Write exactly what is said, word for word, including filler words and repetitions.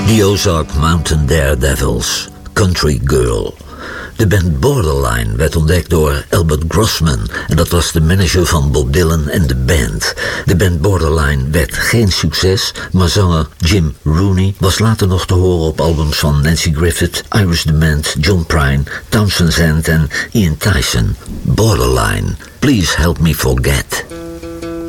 The Ozark Mountain Daredevils, Country Girl. De band Borderline werd ontdekt door Albert Grossman en dat was de manager van Bob Dylan en de band. De band Borderline werd geen succes, maar zanger Jim Rooney was later nog te horen op albums van Nancy Griffith, Iris DeMent, John Prine, Townsend Zant en Ian Tyson. Borderline, Please Help Me Forget.